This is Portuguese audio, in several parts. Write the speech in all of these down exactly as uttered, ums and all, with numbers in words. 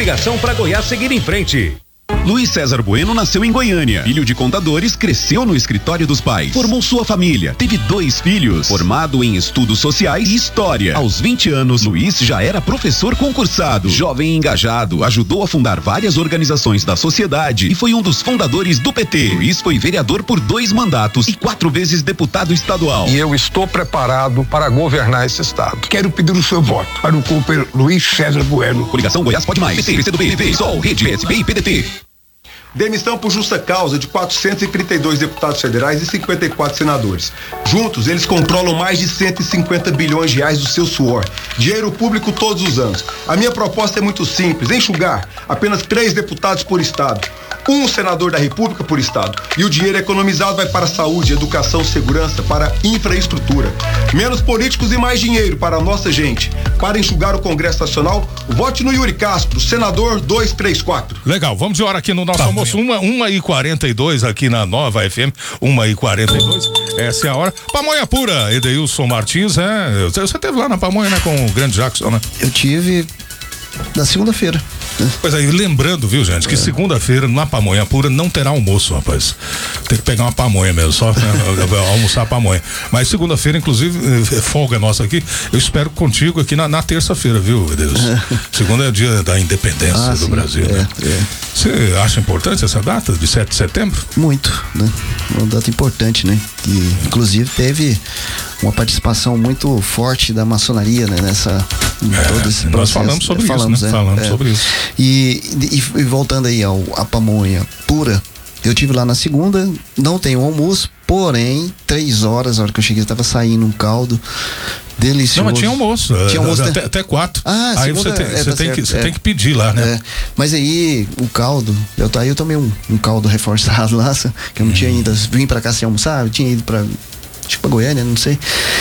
obrigação para Goiás seguir em frente. Luiz César Bueno nasceu em Goiânia. Filho de contadores, cresceu no escritório dos pais. Formou sua família. Teve dois filhos. Formado em estudos sociais e história. Aos vinte anos, Luiz já era professor concursado. Jovem e engajado, ajudou a fundar várias organizações da sociedade e foi um dos fundadores do P T. Luiz foi vereador por dois mandatos e quatro vezes deputado estadual. E eu estou preparado para governar esse estado. Quero pedir o seu voto para o companheiro Luiz César Bueno. Coligação Goiás Pode Mais. P T, P C do B, P V, Sol, Rede, P S B e P D T. Demissão por justa causa de quatrocentos e trinta e dois deputados federais e cinquenta e quatro senadores. Juntos, eles controlam mais de cento e cinquenta bilhões de reais do seu suor. Dinheiro público todos os anos. A minha proposta é muito simples: enxugar apenas três deputados por estado. Um senador da República por estado. E o dinheiro economizado vai para saúde, educação, segurança, para infraestrutura. Menos políticos e mais dinheiro para a nossa gente. Para enxugar o Congresso Nacional, vote no Yuri Castro, senador duzentos e trinta e quatro. Legal, vamos de hora aqui no nosso tá almoço. Uma, uma e quarenta e dois aqui na Nova F M. Uma e quarenta e dois. Essa é a hora. Pamonha pura, Edeilson Martins, é. Você esteve lá na Pamonha, né? Com o grande Jackson, né? Eu tive na segunda-feira. Pois aí, lembrando, viu, gente, que é. segunda-feira na Pamonha Pura não terá almoço, rapaz. Tem que pegar uma pamonha mesmo, só né, almoçar a pamonha. Mas segunda-feira, inclusive, folga nossa aqui, eu espero contigo aqui na, na terça-feira, viu, Deus? Segunda é dia da independência ah, do sim, Brasil, é, né? É. Você acha importante essa data de sete de setembro? Muito, né? Uma data importante, né? Que, inclusive, teve uma participação muito forte da maçonaria, né? Nessa, é, todo esse processo. Nós falamos sobre falamos, isso, né? É, falamos é. sobre isso. E, e, e voltando aí ao, a pamonha pura, eu tive lá na segunda, não tem um almoço, porém, três horas, a hora que eu cheguei, estava saindo um caldo delicioso. Não, mas tinha almoço. Tinha almoço até, até quatro. Ah, aí segunda, você, tem, é, você, tá tem, que, você é. tem que pedir lá, né? É. Mas aí, o caldo, eu, aí eu tomei um, um caldo reforçado lá, que eu não hum. tinha ainda, vim pra cá sem almoçar, eu tinha ido pra, acho que pra Goiânia, não sei.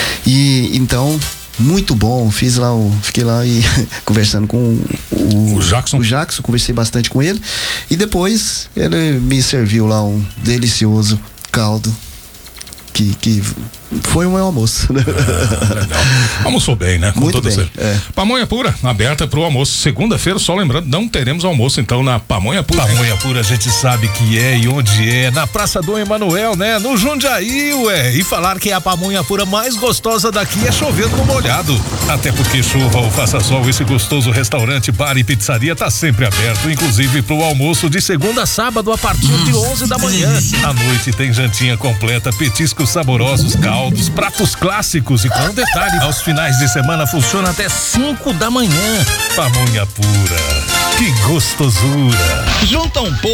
E então, muito bom, fiz lá, o, fiquei lá e conversando com o, o Jackson. o Jackson, conversei bastante com ele e depois ele me serviu lá um delicioso caldo que, que foi o meu almoço, né? Ah, legal. Almoçou bem, né? Com Muito toda bem, é. Pamonha Pura, aberta pro almoço. Segunda-feira, só lembrando, não teremos almoço, então, na Pamonha Pura. Pamonha Pura a gente sabe que é e onde é, na Praça Dom Emanuel, né? No Jundiaí, ué. E falar que é a pamonha pura mais gostosa daqui é chovendo no molhado. Até porque chuva ou faça sol, esse gostoso restaurante, bar e pizzaria tá sempre aberto, inclusive pro almoço de segunda a sábado a partir de onze da manhã. À noite tem jantinha completa, petiscos saborosos, caldos, pratos clássicos e com detalhe, aos finais de semana funciona até cinco da manhã. Pamonha Pura, que gostosura. Junta um pouco